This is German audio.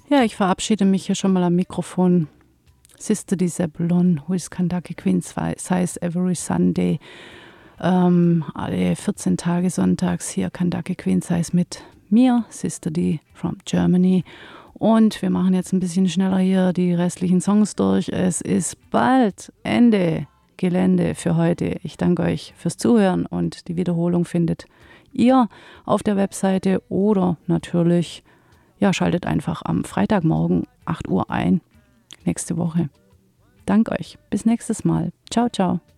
Ja, ich verabschiede mich hier schon mal am Mikrofon. Sister Di Zebulon, Who is Kentucky Queen Size Every Sunday. Alle 14 Tage sonntags hier Kentucky Queen Size mit mir, Sister Di from Germany. Und wir machen jetzt ein bisschen schneller hier die restlichen Songs durch. Es ist bald Ende Gelände für heute. Ich danke euch fürs Zuhören und die Wiederholung findet ihr auf der Webseite oder natürlich, ja, schaltet einfach am Freitagmorgen 8 Uhr ein, nächste Woche. Danke euch. Bis nächstes Mal. Ciao, ciao.